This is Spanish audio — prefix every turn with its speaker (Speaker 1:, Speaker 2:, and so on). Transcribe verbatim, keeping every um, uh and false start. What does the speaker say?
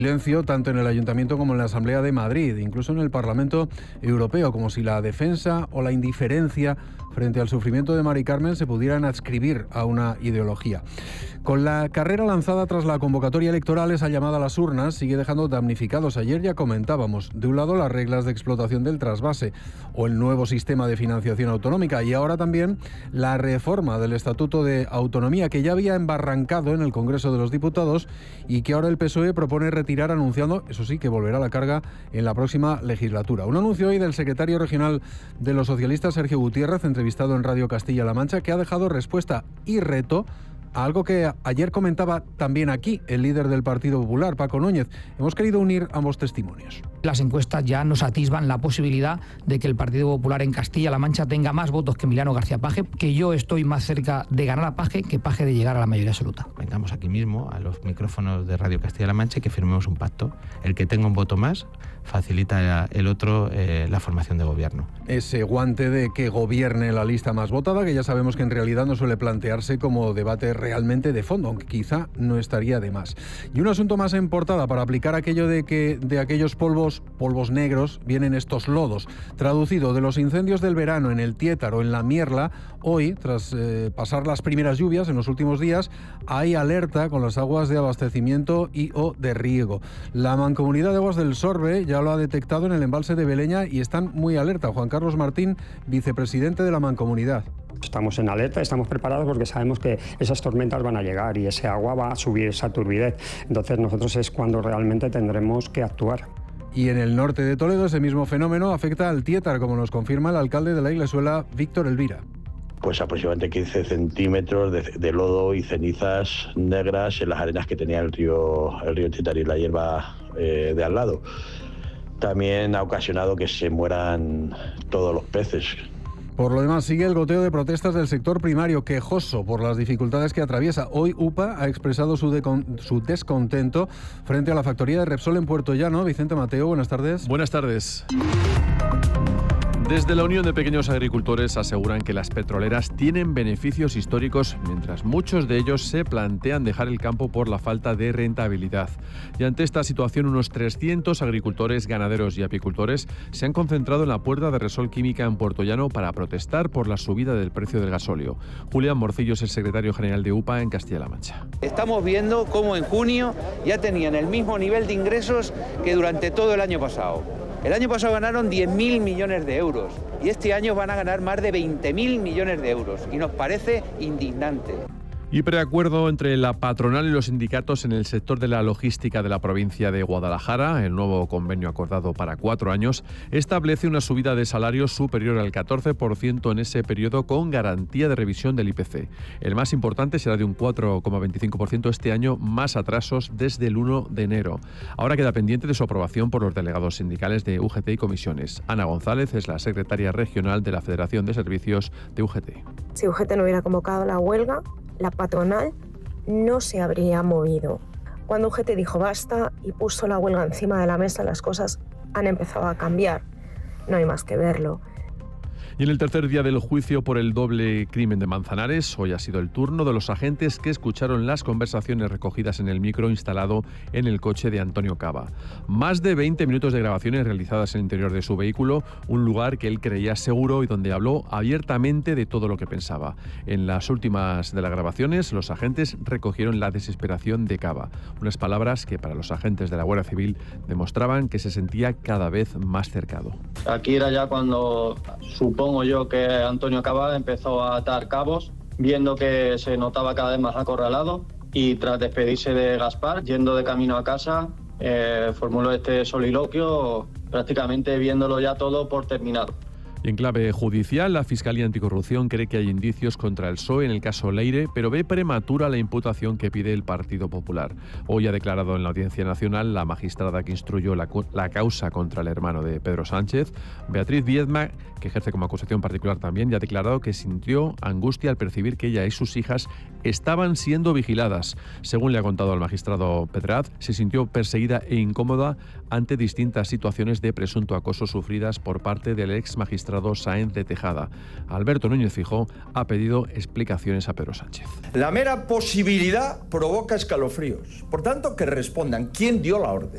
Speaker 1: Silencio tanto en el Ayuntamiento como en la Asamblea de Madrid, incluso en el Parlamento Europeo, como si la defensa o la indiferencia frente al sufrimiento de Mari Carmen se pudieran adscribir a una ideología. Con la carrera lanzada tras la convocatoria electoral, esa llamada a las urnas sigue dejando damnificados. Ayer ya comentábamos, de un lado las reglas de explotación del trasvase o el nuevo sistema de financiación autonómica, y ahora también la reforma del Estatuto de Autonomía, que ya había embarrancado en el Congreso de los Diputados y que ahora el P S O E propone retirar, anunciando, eso sí, que volverá a la carga en la próxima legislatura. Un anuncio hoy del secretario regional de los socialistas, Sergio Gutiérrez, entrevistado en Radio Castilla-La Mancha, que ha dejado respuesta y reto a algo que ayer comentaba también aquí el líder del Partido Popular, Paco Núñez. Hemos querido unir ambos testimonios.
Speaker 2: Las encuestas ya nos atisban la posibilidad de que el Partido Popular en Castilla-La Mancha tenga más votos que Emiliano García Paje, que yo estoy más cerca de ganar a Paje que Paje de llegar a la mayoría absoluta.
Speaker 3: Vengamos aquí mismo a los micrófonos de Radio Castilla-La Mancha y que firmemos un pacto. El que tenga un voto más facilita el otro eh, la formación de gobierno.
Speaker 1: Ese guante de que gobierne la lista más votada, que ya sabemos que en realidad no suele plantearse como debate realmente de fondo, aunque quizá no estaría de más. Y un asunto más en portada para aplicar aquello de que de aquellos polvos, polvos negros, vienen estos lodos. Traducido, de los incendios del verano en el Tiétaro, en la Mierla, hoy, tras eh, pasar las primeras lluvias en los últimos días, hay alerta con las aguas de abastecimiento y o de riego. La Mancomunidad de Aguas del Sorbe ya lo ha detectado en el embalse de Beleña y están muy alerta. Juan Carlos Martín, vicepresidente de la Mancomunidad.
Speaker 4: Estamos en alerta, estamos preparados porque sabemos que esas tormentas van a llegar y ese agua va a subir, esa turbidez. Entonces nosotros es cuando realmente tendremos que actuar.
Speaker 1: Y en el norte de Toledo ese mismo fenómeno afecta al Tiétar, como nos confirma el alcalde de la Iglesuela, Víctor Elvira.
Speaker 5: Pues aproximadamente quince centímetros de, de lodo y cenizas negras en las arenas que tenía el río, el río Tiétar y la hierba eh, de al lado. También ha ocasionado que se mueran todos los peces.
Speaker 1: Por lo demás, sigue el goteo de protestas del sector primario, quejoso por las dificultades que atraviesa. Hoy UPA ha expresado su, decon- su descontento frente a la factoría de Repsol en Puerto Llano. Vicente Mateo, buenas tardes.
Speaker 6: Buenas tardes. Desde la Unión de Pequeños Agricultores aseguran que las petroleras tienen beneficios históricos, mientras muchos de ellos se plantean dejar el campo por la falta de rentabilidad. Y ante esta situación, unos trescientos agricultores, ganaderos y apicultores se han concentrado en la puerta de Repsol Química en Puerto Llano para protestar por la subida del precio del gasóleo. Julián Morcillo es el secretario general de UPA en Castilla-La Mancha.
Speaker 7: Estamos viendo cómo en junio ya tenían el mismo nivel de ingresos que durante todo el año pasado. El año pasado ganaron diez mil millones de euros y este año van a ganar más de veinte mil millones de euros y nos parece indignante.
Speaker 6: Y preacuerdo entre la patronal y los sindicatos en el sector de la logística de la provincia de Guadalajara. El nuevo convenio acordado para cuatro años establece una subida de salarios superior al catorce por ciento en ese periodo con garantía de revisión del I P C. El más importante será de un cuatro coma veinticinco por ciento este año, más atrasos desde el uno de enero. Ahora queda pendiente de su aprobación por los delegados sindicales de U G T y comisiones. Ana González es la secretaria regional de la Federación de Servicios de U G T.
Speaker 8: Si U G T no hubiera convocado la huelga, la patronal no se habría movido. Cuando U G T dijo basta y puso la huelga encima de la mesa, las cosas han empezado a cambiar. No hay más que verlo.
Speaker 6: Y en el tercer día del juicio por el doble crimen de Manzanares, hoy ha sido el turno de los agentes que escucharon las conversaciones recogidas en el micro instalado en el coche de Antonio Caba. Más de veinte minutos de grabaciones realizadas en el interior de su vehículo, un lugar que él creía seguro y donde habló abiertamente de todo lo que pensaba. En las últimas de las grabaciones, los agentes recogieron la desesperación de Caba, unas palabras que para los agentes de la Guardia Civil demostraban que se sentía cada vez más cercado.
Speaker 9: Aquí era ya cuando supongo yo que Antonio Caba empezó a atar cabos, viendo que se notaba cada vez más acorralado y tras despedirse de Gaspar, yendo de camino a casa, eh, formuló este soliloquio prácticamente viéndolo ya todo por terminado.
Speaker 6: Y en clave judicial, la Fiscalía Anticorrupción cree que hay indicios contra el P S O E en el caso Leire, pero ve prematura la imputación que pide el Partido Popular. Hoy ha declarado en la Audiencia Nacional la magistrada que instruyó la, la causa contra el hermano de Pedro Sánchez, Beatriz Viedma, que ejerce como acusación particular también, y ha declarado que sintió angustia al percibir que ella y sus hijas estaban siendo vigiladas. Según le ha contado al magistrado Pedraz, se sintió perseguida e incómoda ante distintas situaciones de presunto acoso sufridas por parte del ex magistrado Sáenz de Tejada. Alberto Núñez Feijóo ha pedido explicaciones a Pedro Sánchez.
Speaker 10: La mera posibilidad provoca escalofríos. Por tanto, que respondan quién dio la orden,